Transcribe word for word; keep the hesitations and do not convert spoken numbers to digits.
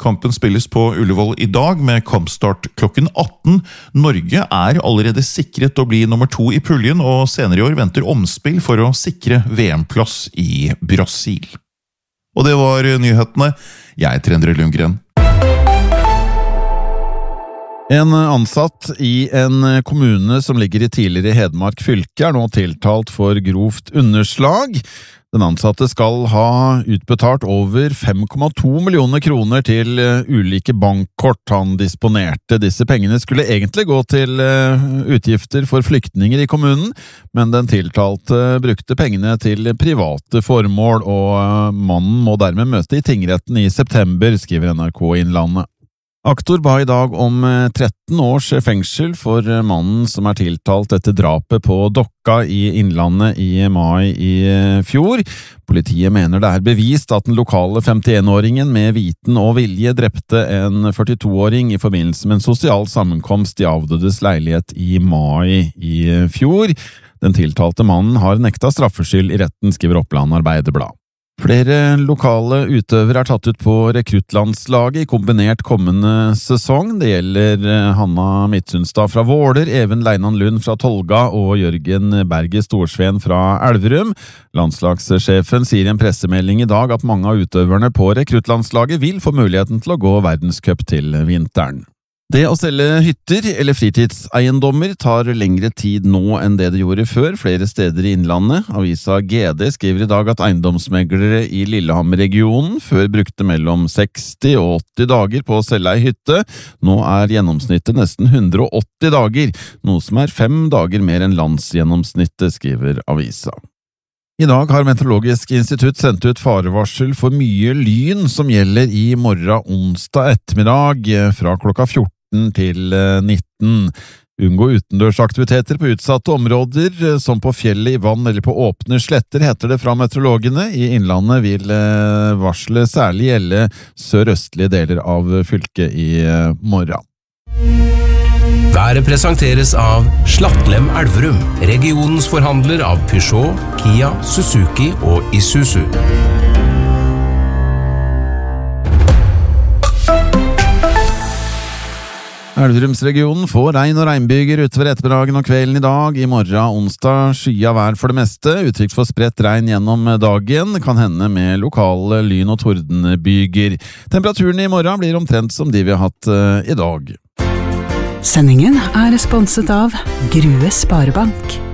Kampen spilles på Ullevål i dag med kampstart klokken atten. Norge er allerede sikret å bli nummer to i puljen, og senere i år venter omspill for å sikre V M-plass i Brasil. Og det var nyhetene. Jeg heter Endre Lundgren. En ansatt i en kommune som ligger i tidligere Hedmark fylke er nå tiltalt for grovt underslag. Den ansatte skal ha utbetalt over fem komma to millioner kroner til ulike bankkort han disponerte. Disse pengene skulle egentlig gå til utgifter for flyktninger i kommunen, men den tiltalte brukte pengene til private formål, og mannen må dermed møte i tingretten i september, skriver N R K Innlandet. Aktor ba i dag om tretten års fengsel for mannen som er tiltalt etter drapet på Dokka i Innlandet i mai i fjor. Politiet mener det er bevist at den lokale femtien-åringen med viten og vilje drepte en førtito-åring i forbindelse med en sosial sammenkomst i avdødes leilighet i mai i fjor. Den tiltalte mannen har nekta straffskyld i retten, skriver Oppland Arbeiderblad. Flere lokale utøvere er tatt ut på rekruttlandslaget i kombinert kommende sesong. Det gjelder Hanna Midtsunstad fra Våler, Even Leinan Lund fra Tolga og Jørgen Berge Storsveen fra Elverum. Landslagssjefen sier i en pressemelding i dag at mange av utøverne på rekruttlandslaget vil få muligheten til å gå verdenscup til vinteren. Det å selge hytter eller fritidseiendommer tar lengre tid nå enn det det gjorde før, flere steder i Innlandet. Avisa G D skriver i dag at eiendomsmeglere i Lillehammer-regionen før brukte mellom seksti og åtti dager på å selge ei hytte. Nå er gjennomsnittet nesten hundre og åtti dager, noe som er fem dager mer enn landsgjennomsnittet, skriver avisa. I dag har Meteorologisk institutt sendt ut farevarsel for mye lyn som gjelder i morgen onsdag ettermiddag fra klokka fjorten til nitten. Unngå utendørsaktiviteter på utsatte områder, som på fjellet, i vann eller på åpne sletter, heter det fra meteorologene. I Innlandet vil varselet særlig gjelde sørøstlige deler av fylket i morgen. Været presenteres av Slattlem Elverum, regionens forhandler av Peugeot, Kia, Suzuki og Isuzu. Elverumsregionen får regn og regnbyger utover ettermiddagen og kvelden i dag. I morgen onsdag skya vær for det meste, uttrykk for spredt regn gjennom dagen, kan hende med lokale lyn- og tordenbyger. Temperaturen i morgen blir omtrent som de vi har hatt uh, i dag. Sendingen er sponset av Grue Sparebank.